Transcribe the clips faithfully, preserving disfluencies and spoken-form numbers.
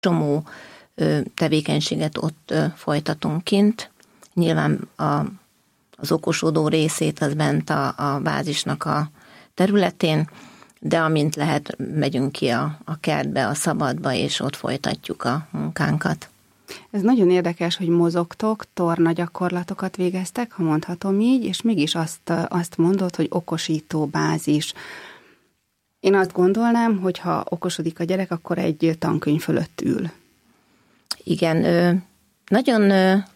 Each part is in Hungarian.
Csomó tevékenységet ott folytatunk kint. Nyilván a, az okosodó részét az bent a, a bázisnak a területén, de amint lehet, megyünk ki a, a kertbe, a szabadba, és ott folytatjuk a munkánkat. Ez nagyon érdekes, hogy mozogtok, torna gyakorlatokat végeztek, ha mondhatom így, és mégis azt, azt mondod, hogy okosító bázis. Én azt gondolnám, hogy ha okosodik a gyerek, akkor egy tankönyv fölött ül. Igen, nagyon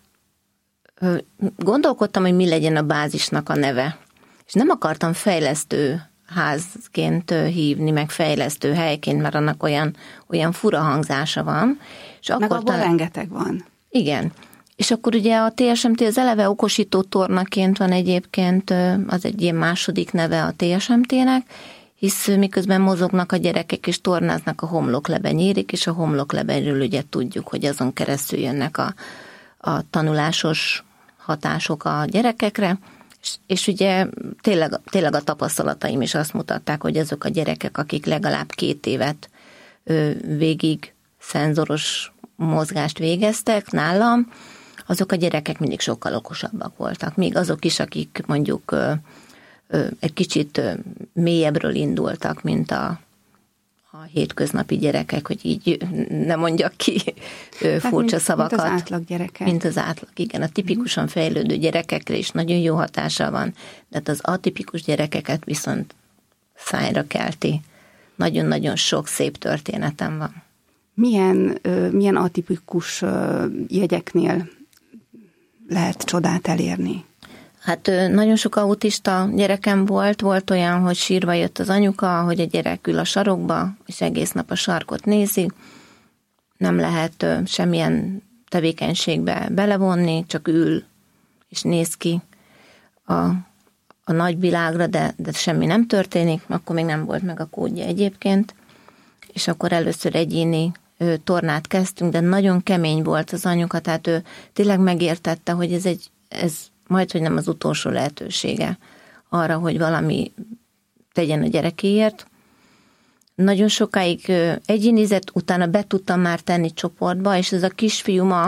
gondolkodtam, hogy mi legyen a bázisnak a neve. És nem akartam fejlesztő házként hívni, meg fejlesztő helyként, mert annak olyan, olyan fura hangzása van. És meg akkor abból talán... rengeteg van. Igen. És akkor ugye a té es em té az eleve okosító tornaként van egyébként, az egy ilyen második neve a té es em té-nek, hisz miközben mozognak a gyerekek és tornáznak, a homlokleben érik, és a homloklebenről ugye tudjuk, hogy azon keresztül jönnek a, a tanulásos hatások a gyerekekre, és, és ugye tényleg, tényleg a tapasztalataim is azt mutatták, hogy azok a gyerekek, akik legalább két évet ö, végig szenzoros mozgást végeztek nálam, azok a gyerekek mindig sokkal okosabbak voltak. Még azok is, akik mondjuk ö, ö, egy kicsit ö, mélyebbről indultak, mint a, a hétköznapi gyerekek, hogy így ne mondjak ki ö, furcsa mint, szavakat. Mint az átlag gyerekek. Mint az átlag, igen. A tipikusan fejlődő gyerekekre is nagyon jó hatása van, de az atipikus gyerekeket viszont szájra kelti. Nagyon-nagyon sok szép történetem van. Milyen, milyen atipikus jegyeknél lehet csodát elérni? Hát nagyon sok autista gyerekem volt, volt olyan, hogy sírva jött az anyuka, hogy a gyerek ül a sarokba, és egész nap a sarkot nézi, nem lehet semmilyen tevékenységbe belevonni, csak ül és néz ki a, a nagyvilágra, de, de semmi nem történik, akkor még nem volt meg a kódja egyébként, és akkor először egyéni tornát kezdtünk, de nagyon kemény volt az anyuka, tehát ő tényleg megértette, hogy ez egy, ez majd, hogy nem az utolsó lehetősége arra, hogy valami tegyen a gyerekéért. Nagyon sokáig egyénizett, utána be tudtam már tenni csoportba, és ez a kisfiú ma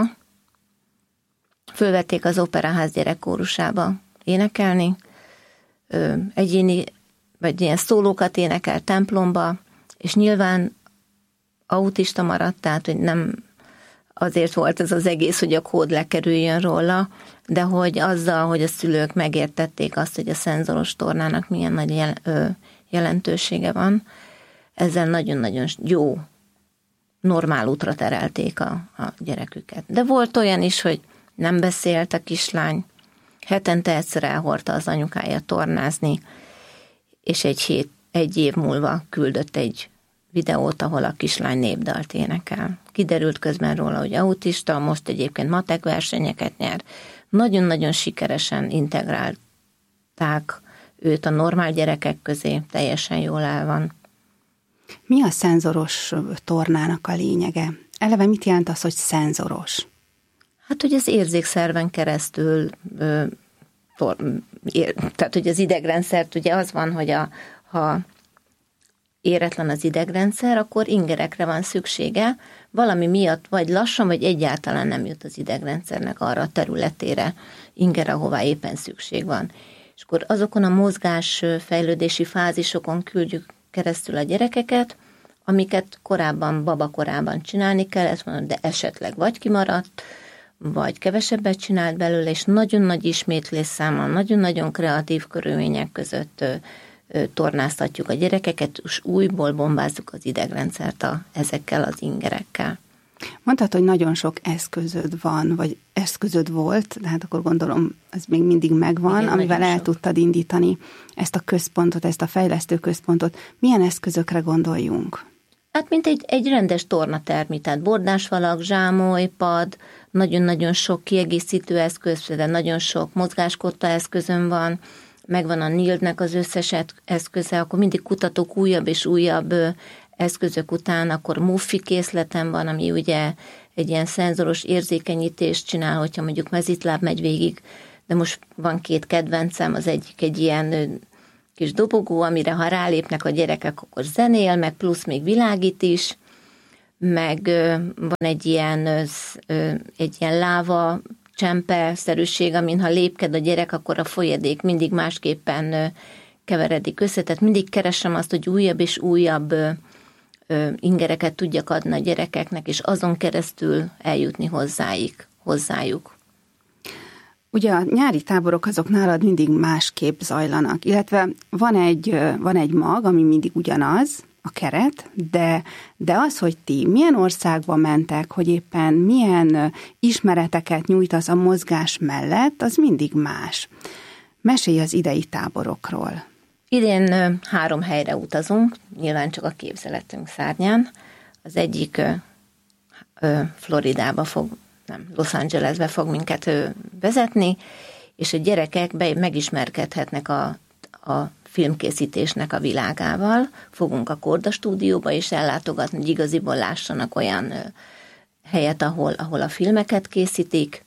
fölvették az Operaház gyerekkórusába énekelni, egyéni, vagy ilyen szólókat énekel templomba, és nyilván autista maradt, tehát hogy nem azért volt ez az egész, hogy a kód lekerüljön róla, de hogy azzal, hogy a szülők megértették azt, hogy a szenzoros tornának milyen nagy jel- ö, jelentősége van, ezzel nagyon-nagyon jó, normál útra terelték a, a gyereküket. De volt olyan is, hogy nem beszélt a kislány, hetente egyszer elhordta az anyukája tornázni, és egy, hét, egy év múlva küldött egy videót, ahol a kislány népdalt énekel. Kiderült közben róla, hogy autista, most egyébként matek versenyeket nyer. Nagyon-nagyon sikeresen integrálták őt a normál gyerekek közé, teljesen jól el van. Mi a szenzoros tornának a lényege? Eleve mit jelent az, hogy szenzoros? Hát, hogy az érzékszerven keresztül, ö, tor, ér, tehát, hogy az idegrendszert, ugye az van, hogy a, ha éretlen az idegrendszer, akkor ingerekre van szüksége, valami miatt vagy lassan, vagy egyáltalán nem jut az idegrendszernek arra a területére inger, ahová éppen szükség van. És akkor azokon a mozgásfejlődési fázisokon küldjük keresztül a gyerekeket, amiket korábban, babakorában csinálni kellett volna, de esetleg vagy kimaradt, vagy kevesebbet csinált belőle, és nagyon nagy ismétlésszámmal, nagyon-nagyon kreatív körülmények között tornáztatjuk a gyerekeket, és újból bombázzuk az idegrendszert a, ezekkel az ingerekkel. Mondtad, hogy nagyon sok eszközöd van, vagy eszközöd volt, de hát akkor gondolom, ez még mindig megvan, igen, amivel el sok. tudtad indítani ezt a központot, ezt a fejlesztő központot. Milyen eszközökre gondoljunk? Hát mint egy, egy rendes tornatermi, tehát bordásfalak, zsámoly, pad, nagyon-nagyon sok kiegészítő eszköz, de nagyon sok mozgáskotta eszközön van, megvan a Nildnek az összes eszköze, akkor mindig kutatok újabb és újabb eszközök után, akkor Muffi készletem van, ami ugye egy ilyen szenzoros érzékenyítést csinál, hogyha mondjuk mezitláb megy végig, de most van két kedvencem, az egyik egy ilyen kis dobogó, amire ha rálépnek a gyerekek, akkor zenél, meg plusz még világít is. meg van egy ilyen, egy ilyen láva csempe-szerűség, amin ha lépked a gyerek, akkor a folyadék mindig másképpen keveredik össze, tehát mindig keresem azt, hogy újabb és újabb ingereket tudjak adni a gyerekeknek, és azon keresztül eljutni hozzájuk. hozzájuk. Ugye a nyári táborok azok nálad mindig másképp zajlanak, illetve van egy, van egy mag, ami mindig ugyanaz, a keret, de, de az, hogy ti milyen országba mentek, hogy éppen milyen ismereteket nyújtasz a mozgás mellett, az mindig más. Mesélj az idei táborokról. Idén három helyre utazunk, nyilván csak a képzeletünk szárnyán. Az egyik Floridába fog, nem, Los Angelesbe fog minket vezetni, és a gyerekek be, megismerkedhetnek a, a filmkészítésnek a világával. Fogunk a Korda stúdióba is ellátogatni, hogy igaziból lássanak olyan helyet, ahol, ahol a filmeket készítik,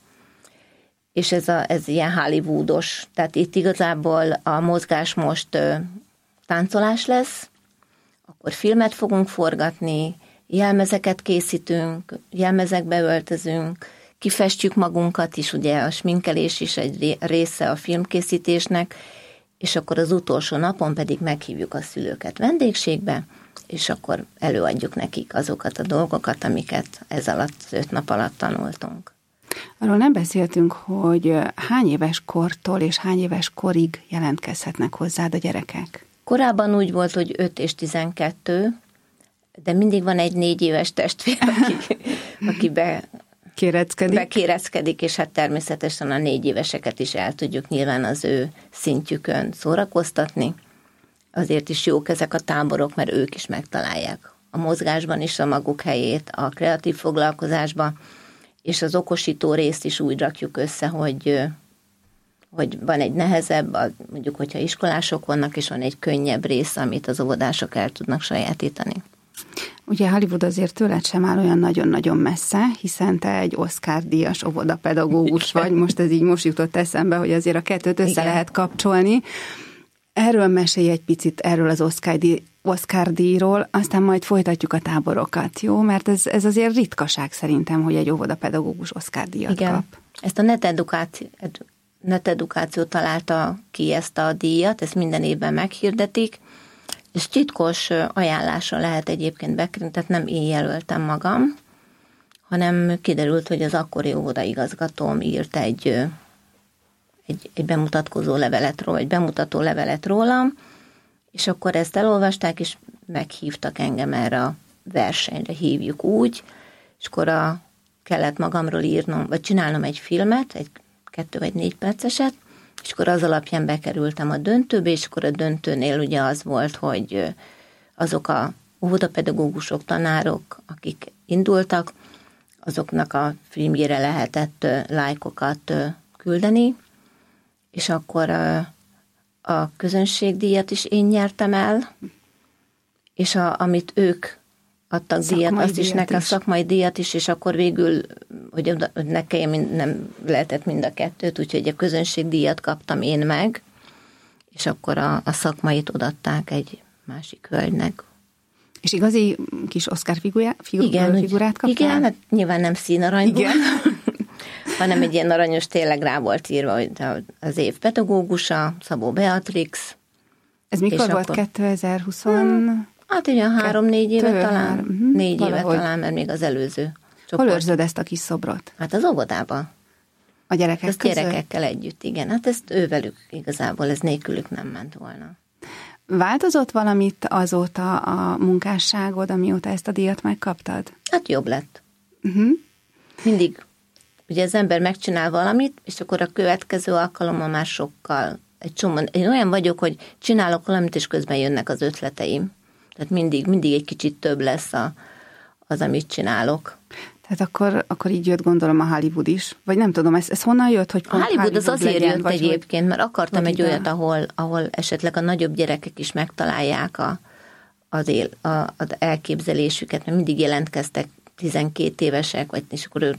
és ez, a, ez ilyen hollywoodos, tehát itt igazából a mozgás most ö, táncolás lesz, akkor filmet fogunk forgatni, jelmezeket készítünk, jelmezekbe öltözünk, kifestjük magunkat is, ugye a sminkelés is egy része a filmkészítésnek, és akkor az utolsó napon pedig meghívjuk a szülőket vendégségbe, és akkor előadjuk nekik azokat a dolgokat, amiket ez alatt, öt nap alatt tanultunk. Arról nem beszéltünk, hogy hány éves kortól és hány éves korig jelentkezhetnek hozzád a gyerekek? Korábban úgy volt, hogy öt és tizenkettő, de mindig van egy négy éves testvér, aki, aki be, kéreckedik. bekéreckedik, és hát természetesen a négy éveseket is el tudjuk nyilván az ő szintjükön szórakoztatni. Azért is jók ezek a táborok, mert ők is megtalálják a mozgásban is a maguk helyét, a kreatív foglalkozásban, és az okosító részt is úgy rakjuk össze, hogy, hogy van egy nehezebb, mondjuk, hogyha iskolások vannak, és van egy könnyebb rész, amit az óvodások el tudnak sajátítani. Ugye Hollywood azért tőled sem áll olyan nagyon-nagyon messze, hiszen te egy Oscar-díjas óvodapedagógus vagy, most ez így most jutott eszembe, hogy azért a kettőt össze Igen. lehet kapcsolni. Erről mesélj egy picit, erről az Oscar-díj, Oscar-díjról, aztán majd folytatjuk a táborokat, jó? Mert ez, ez azért ritkaság szerintem, hogy egy óvodapedagógus Oscar-díjat Igen. kap. Ezt a netedukáció, netedukáció találta ki ezt a díjat, ezt minden évben meghirdetik, és titkos ajánlásra lehet egyébként bekerülni, tehát nem én jelöltem magam, hanem kiderült, hogy az akkori óvodaigazgatóm írt egy, egy, egy bemutatkozó levelet róla, egy bemutató levelet rólam, és akkor ezt elolvasták, és meghívtak engem erre a versenyre, hívjuk úgy, és akkor a, kellett magamról írnom, vagy csinálnom egy filmet, egy kettő vagy négy perceset, és akkor az alapján bekerültem a döntőbe, és akkor a döntőnél ugye az volt, hogy azok a óvodapedagógusok, tanárok, akik indultak, azoknak a filmjére lehetett lájkokat küldeni, és akkor a, a közönségdíjat is én nyertem el, és a, amit ők adtak szakmai díjat, azt is nekem szakmai díjat is, és akkor végül, hogy nekem nem lehetett mind a kettőt, úgyhogy a közönségdíjat kaptam én meg, és akkor a, a szakmait odaadták egy másik hölgynek. És igazi kis Oscar figurá, figu, igen, figurát kaptál? Igen, hát nyilván nem színaranyból, hanem egy ilyen aranyos, tényleg rá volt írva, hogy az év pedagógusa, Szabó Beatrix. Ez mikor volt? Akkor, kétezer-húsz? Hmm. Hát ilyen három-négy éve talán, uh-huh, négy valahogy. éve talán, mert még az előző csoport. Hol őrzöd ezt a kis szobrot? Hát az óvodába. A gyerekek ezt között? Gyerekekkel együtt, igen. Hát ezt ővelük igazából, ez nélkülük nem ment volna. Változott valamit azóta a munkásságod, amióta ezt a díjat megkaptad? Hát jobb lett. Uh-huh. Mindig, ugye az ember megcsinál valamit, és akkor a következő alkalommal már sokkal, egy csomó. Én olyan vagyok, hogy csinálok valamit, és közben jönnek az ötleteim. Tehát mindig, mindig egy kicsit több lesz a, az, amit csinálok. Tehát akkor, akkor így jött gondolom a Hollywood is? Vagy nem tudom, ez, ez honnan jött, hogy pont a Hollywood, Hollywood az azért legyen, jött egyébként, mert akartam egy ide? olyat, ahol, ahol esetleg a nagyobb gyerekek is megtalálják a, az, él, a, az elképzelésüket, mert mindig jelentkeztek tizenkét évesek, vagy és akkor ő,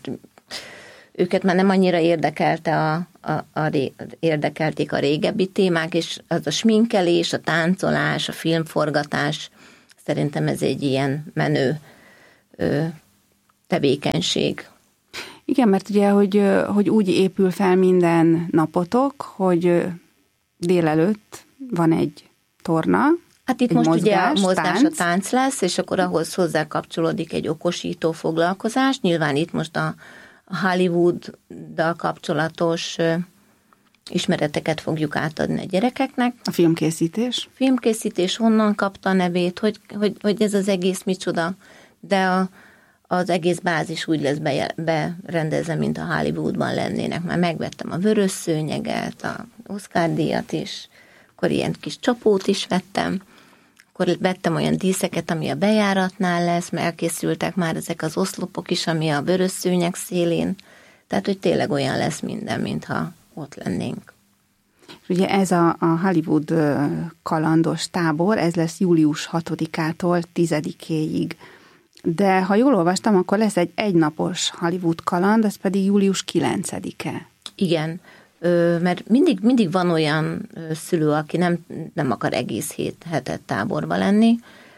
őket már nem annyira érdekelte a, a, a, érdekelték a régebbi témák, és az a sminkelés, a táncolás, a filmforgatás, szerintem ez egy ilyen menő ö, tevékenység. Igen, mert ugye, hogy, hogy úgy épül fel minden napotok, hogy délelőtt van egy torna, Hát itt egy most mozgás, ugye a mozgás, tánc. a tánc lesz, és akkor ahhoz hozzá kapcsolódik egy okosító foglalkozás. Nyilván itt most a, a Hollywooddal kapcsolatos ö, ismereteket fogjuk átadni a gyerekeknek. A filmkészítés. Filmkészítés honnan kapta a nevét, hogy, hogy, hogy ez az egész micsoda, de a, az egész bázis úgy lesz be, berendezve, mint a Hollywoodban lennének. Már megvettem a vörös szőnyeget, a Oscar-díjat is, akkor ilyen kis csapót is vettem, akkor vettem olyan díszeket, ami a bejáratnál lesz, mert elkészültek már ezek az oszlopok is, ami a vörös szőnyeg szélén, tehát hogy tényleg olyan lesz minden, mintha ott lennénk. Ugye ez a, a Hollywood kalandos tábor, ez lesz július hatodikától tizedikéig. De ha jól olvastam, akkor lesz egy egynapos Hollywood kaland, ez pedig július kilencedike. Igen, mert mindig, mindig van olyan szülő, aki nem, nem akar egész hét, hetet táborba lenni,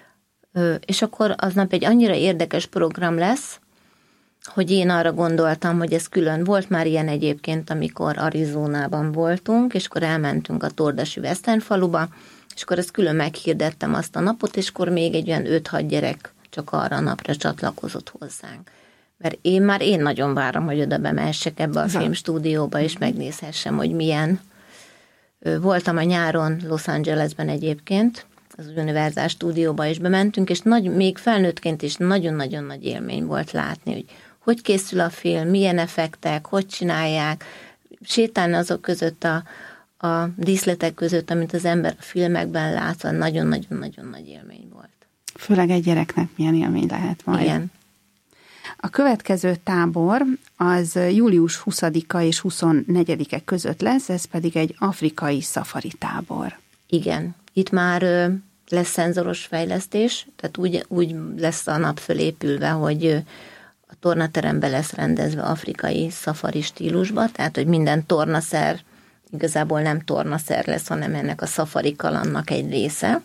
és akkor aznap egy annyira érdekes program lesz, hogy én arra gondoltam, hogy ez külön volt már ilyen egyébként, amikor Arizonában voltunk, és akkor elmentünk a Tordasi Western faluba, és akkor ezt külön meghirdettem azt a napot, és akkor még egy olyan öt-hat gyerek csak arra a napra csatlakozott hozzánk. Mert én már én nagyon várom, hogy oda bemehessek ebbe a filmstúdióba, és megnézhessem, hogy milyen. Voltam a nyáron Los Angelesben egyébként, az Universal stúdióba is bementünk, és nagy, még felnőttként is nagyon-nagyon nagy élmény volt látni, hogy hogy készül a film, milyen effektek, hogy csinálják, sétálni azok között a, a díszletek között, amit az ember a filmekben lát, nagyon-nagyon-nagyon nagy élmény volt. Főleg egy gyereknek milyen élmény lehet majd. Igen. A következő tábor az július huszadika és huszonnegyedike között lesz, ez pedig egy afrikai szafari tábor. Igen. Itt már ö, lesz szenzoros fejlesztés, tehát úgy, úgy lesz a nap fölépülve, hogy ö, a tornaterembe lesz rendezve afrikai szafari stílusba, tehát hogy minden tornaszer igazából nem tornaszer lesz, hanem ennek a szafari kalandnak egy része.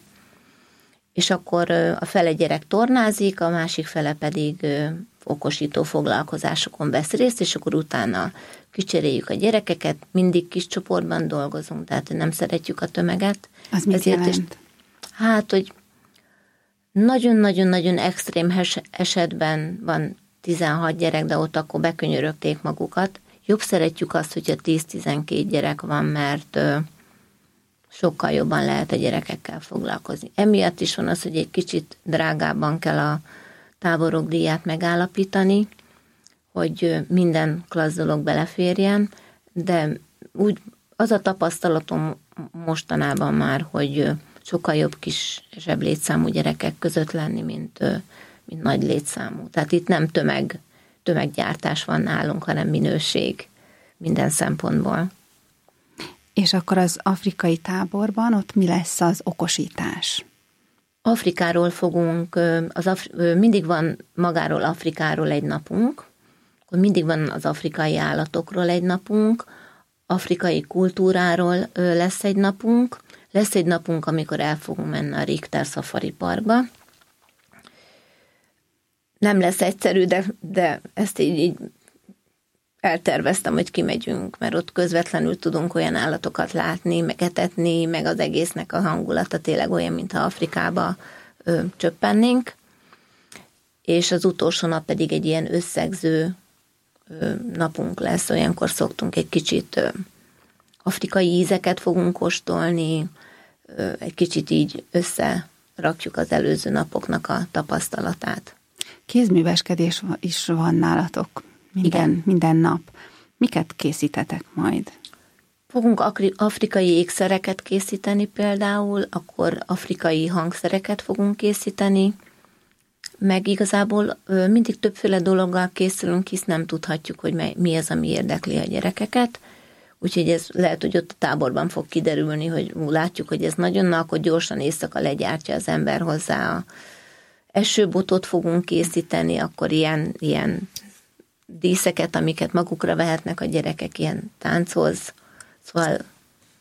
És akkor ö, a fele gyerek tornázik, a másik fele pedig ö, okosító foglalkozásokon vesz részt, és akkor utána kicseréljük a gyerekeket, mindig kis csoportban dolgozunk, tehát nem szeretjük a tömeget. Az mit Ezért jelent? is, hát, hogy nagyon-nagyon-nagyon extrém esetben van tizenhat gyerek, de ott akkor bekönyörögték magukat. Jobb szeretjük azt, hogyha tíz-tizenkét gyerek van, mert ö, sokkal jobban lehet a gyerekekkel foglalkozni. Emiatt is van az, hogy egy kicsit drágábban kell a táborok díját megállapítani, hogy minden klassz dolog beleférjen, de úgy az a tapasztalatom mostanában már, hogy sokkal jobb kisebb létszámú gyerekek között lenni, mint, mint nagy létszámú. Tehát itt nem tömeg, tömeggyártás van nálunk, hanem minőség minden szempontból. És akkor az afrikai táborban ott mi lesz az okosítás? Afrikáról fogunk, az Afri- mindig van magáról Afrikáról egy napunk, akkor mindig van az afrikai állatokról egy napunk, afrikai kultúráról lesz egy napunk, lesz egy napunk, amikor el fogunk menni a Richter Safari Parkba. Nem lesz egyszerű, de, de ezt így, így elterveztem, hogy kimegyünk, mert ott közvetlenül tudunk olyan állatokat látni, meg etetni, meg az egésznek a hangulata tényleg olyan, mintha Afrikába ö, csöppennénk. És az utolsó nap pedig egy ilyen összegző ö, napunk lesz, olyankor szoktunk egy kicsit ö, afrikai ízeket fogunk kóstolni, ö, egy kicsit így összerakjuk az előző napoknak a tapasztalatát. Kézműveskedés is van nálatok minden, minden nap. Miket készítetek majd? Fogunk afrikai ékszereket készíteni például, akkor afrikai hangszereket fogunk készíteni, meg igazából mindig többféle dologgal készülünk, hisz nem tudhatjuk, hogy mi az, ami érdekli a gyerekeket. Úgyhogy ez lehet, hogy ott a táborban fog kiderülni, hogy látjuk, hogy ez nagyon, na, akkor gyorsan éjszaka legyártja az ember hozzá a esőbotot fogunk készíteni, akkor ilyen, ilyen díszeket, amiket magukra vehetnek a gyerekek ilyen tánchoz. Szóval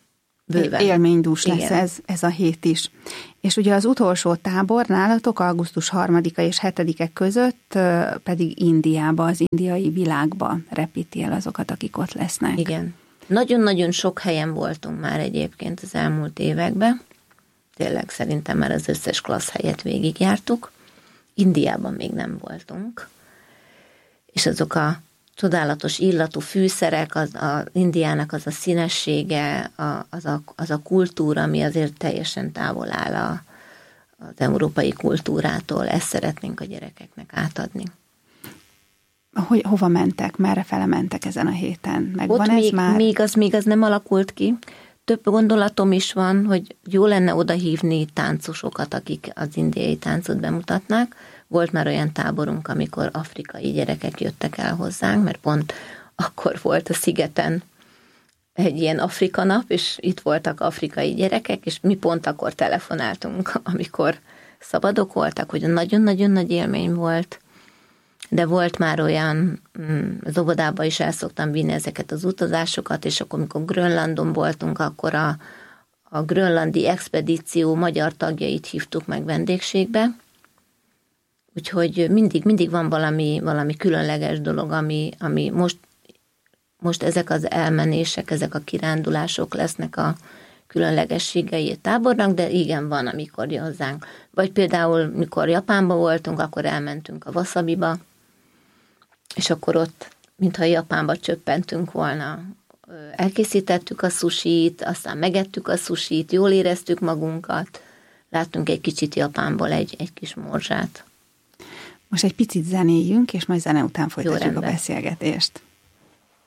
Bőven. Élménydús lesz Igen. ez, ez a hét is. És ugye az utolsó tábor nálatok augusztus harmadika és hetedike között pedig Indiába, az indiai világba repíti el azokat, akik ott lesznek. Igen. Nagyon-nagyon sok helyen voltunk már egyébként az elmúlt években. Tényleg szerintem már az összes klassz helyet végigjártuk. Indiában még nem voltunk. És azok a csodálatos illatú fűszerek, az a Indiának az a színessége, a, az, a, az a kultúra, ami azért teljesen távol áll a, az európai kultúrától. Ezt szeretnénk a gyerekeknek átadni. Hogy, hova mentek? Merre fele mentek ezen a héten? Megvan Ott ez még, már? még, az, még az nem alakult ki. Több gondolatom is van, hogy jó lenne odahívni táncosokat, akik az indiai táncot bemutatnák. Volt már olyan táborunk, amikor afrikai gyerekek jöttek el hozzánk, mert pont akkor volt a szigeten egy ilyen Afrika nap, és itt voltak afrikai gyerekek, és mi pont akkor telefonáltunk, amikor szabadok voltak, hogy nagyon-nagyon nagy élmény volt. De volt már olyan, az óvodába is el szoktam vinni ezeket az utazásokat, és akkor, amikor Grönlandon voltunk, akkor a, a grönlandi expedíció magyar tagjait hívtuk meg vendégségbe. Úgyhogy mindig, mindig van valami, valami különleges dolog, ami, ami most, most ezek az elmenések, ezek a kirándulások lesznek a különlegességei a tábornak, de igen, van, amikor jön hozzánk. Vagy például, mikor Japánban voltunk, akkor elmentünk a Wasabiba, és akkor ott, mintha Japánba csöppentünk volna, elkészítettük a sushit, aztán megettük a sushit, jól éreztük magunkat, láttunk egy kicsit Japánból egy, egy kis morzsát. Most egy picit zenéljünk, és majd zene után folytatjuk Jó, a beszélgetést.